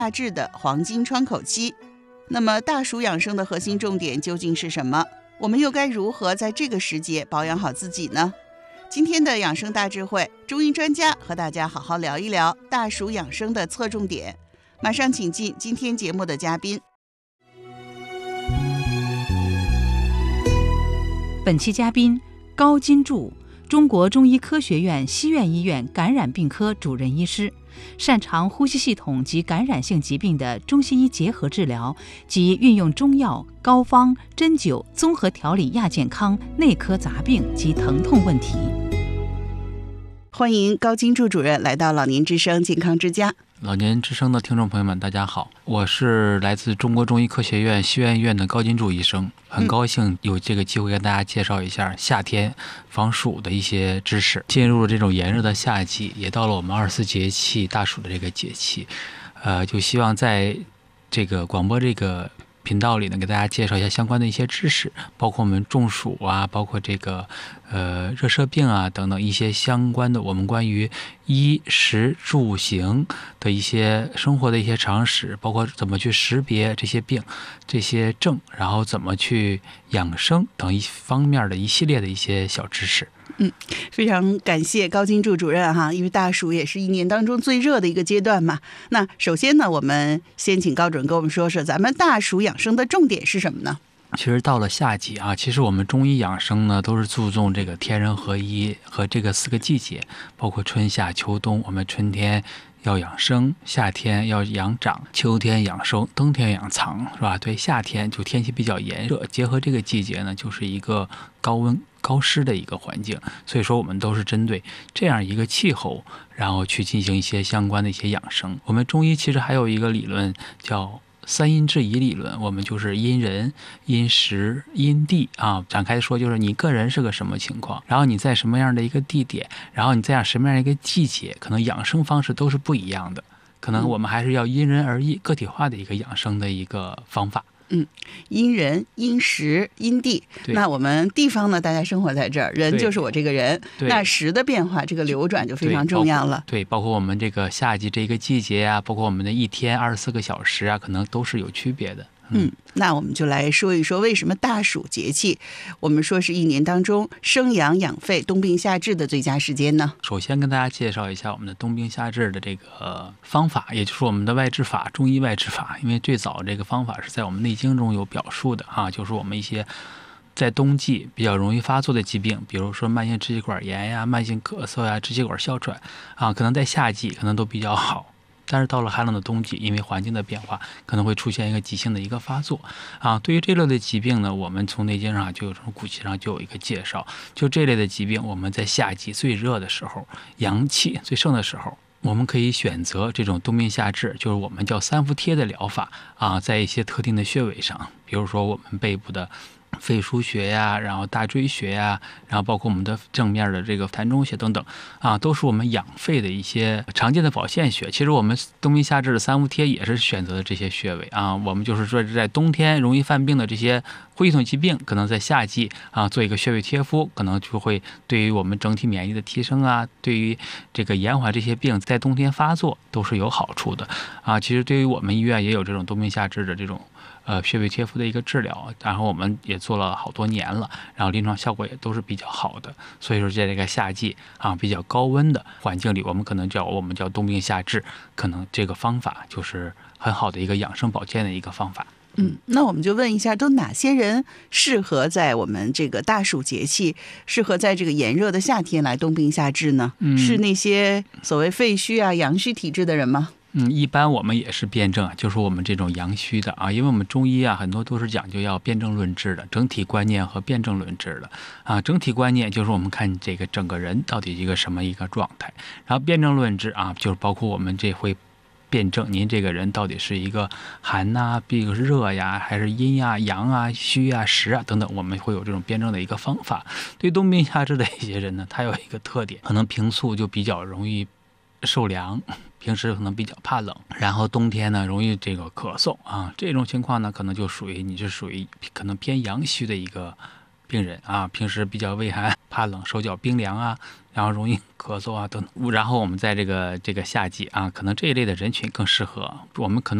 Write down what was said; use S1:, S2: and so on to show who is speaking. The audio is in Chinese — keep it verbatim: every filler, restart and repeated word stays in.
S1: 夏至的黄金窗口期。那么大暑养生的核心重点究竟是什么？我们又该如何在这个时节保养好自己呢？今天的养生大智慧，中医专家和大家好好聊一聊大暑养生的侧重点。马上请进今天节目的嘉宾。
S2: 本期嘉宾高金柱，中国中医科学院西苑医院感染病科主任医师，擅长呼吸系统及感染性疾病的中西医结合治疗及运用中药、膏方、针灸综合调理亚健康、内科杂病及疼痛问题。
S1: 欢迎高金柱主任来到老年之声健康之家。
S3: 老年之声的听众朋友们，大家好，我是来自中国中医科学院西苑医院的高金柱医生，很高兴有这个机会跟大家介绍一下夏天防暑的一些知识。进入了这种炎热的夏季，也到了我们二十四节气大暑的这个节气，呃，就希望在这个广播这个频道里呢，给大家介绍一下相关的一些知识，包括我们中暑啊，包括这个呃热射病啊等等一些相关的我们关于衣食住行的一些生活的一些常识，包括怎么去识别这些病、这些症，然后怎么去养生等一方面的一系列的一些小知识。
S1: 嗯，非常感谢高金柱主任哈，因为大暑也是一年当中最热的一个阶段嘛。那首先呢，我们先请高主任跟我们说说，咱们大暑养生的重点是什么呢？
S3: 其实到了夏季啊，其实我们中医养生呢，都是注重这个天人合一和这个四个季节，包括春夏秋冬。我们春天要养生，夏天要养长，秋天养生，冬天养藏，是吧？对，夏天就天气比较炎热，结合这个季节呢，就是一个高温高湿的一个环境，所以说我们都是针对这样一个气候，然后去进行一些相关的一些养生。我们中医其实还有一个理论叫三阴制宜理论，我们就是因人、因时、因地啊，展开说就是你个人是个什么情况，然后你在什么样的一个地点，然后你在什么样的一个季节，可能养生方式都是不一样的，可能我们还是要因人而异、个体化的一个养生的一个方法。
S1: 嗯，因人、因时、因地。那我们地方呢，大家生活在这儿，人就是我这个人。那时的变化，这个流转就非常重要了。
S3: 对，包括我们这个夏季这个季节啊，包括我们的一天二十四个小时啊，可能都是有区别的。
S1: 嗯，那我们就来说一说为什么大暑节气，我们说是一年当中生阳养肺、冬病夏治的最佳时间呢？
S3: 首先跟大家介绍一下我们的冬病夏治的这个方法，也就是我们的外治法，中医外治法。因为最早这个方法是在我们内经中有表述的啊，就是我们一些在冬季比较容易发作的疾病，比如说慢性支气管炎呀、慢性咳嗽呀、支气管哮喘啊，可能在夏季可能都比较好。但是到了寒冷的冬季，因为环境的变化，可能会出现一个急性的一个发作啊。对于这类的疾病呢，我们从内经上就有，从古籍上就有一个介绍。就这类的疾病，我们在夏季最热的时候，阳气最盛的时候，我们可以选择这种冬病夏治，就是我们叫三伏贴的疗法啊，在一些特定的穴位上，比如说我们背部的肺腧穴呀，然后大椎穴呀，然后包括我们的正面的这个膻中穴等等啊，都是我们养肺的一些常见的保健穴。其实我们冬病夏治的三伏贴也是选择的这些穴位啊。我们就是说在冬天容易犯病的这些呼吸系统疾病，可能在夏季啊做一个穴位贴敷，可能就会对于我们整体免疫力的提升啊，对于这个延缓这些病在冬天发作都是有好处的啊。其实对于我们医院也有这种冬病夏治的这种呃，穴位贴敷的一个治疗，然后我们也做了好多年了，然后临床效果也都是比较好的。所以说，在这个夏季啊比较高温的环境里，我们可能叫我们叫冬病夏治，可能这个方法就是很好的一个养生保健的一个方法。
S1: 嗯，那我们就问一下，都哪些人适合在我们这个大暑节气，适合在这个炎热的夏天来冬病夏治呢？嗯、是那些所谓肺虚啊、阳虚体质的人吗？
S3: 嗯，一般我们也是辩证，就是我们这种阳虚的啊，因为我们中医啊很多都是讲究要辩证论治的，整体观念和辩证论治的啊。整体观念就是我们看这个整个人到底一个什么一个状态，然后辩证论治啊，就是包括我们这会辩证您这个人到底是一个寒呐、比如热呀，还是阴呀、阳啊、虚啊、实啊等等，我们会有这种辩证的一个方法。对于冬病夏治的一些人呢，他有一个特点，可能平素就比较容易受凉，平时可能比较怕冷，然后冬天呢容易这个咳嗽啊，这种情况呢可能就属于你是属于可能偏阳虚的一个病人啊，平时比较畏寒、怕冷、手脚冰凉啊，然后容易咳嗽啊等等。然后我们在这个这个夏季啊，可能这一类的人群更适合。我们可能